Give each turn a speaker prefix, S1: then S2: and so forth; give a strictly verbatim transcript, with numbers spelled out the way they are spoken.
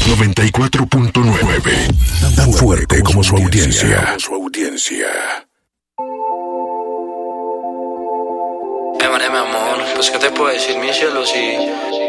S1: noventa y cuatro punto nueve. Tan fuerte como su audiencia. Su audiencia.
S2: Eh, María, mi amor, pues qué te puedo decir, mi cielo, si,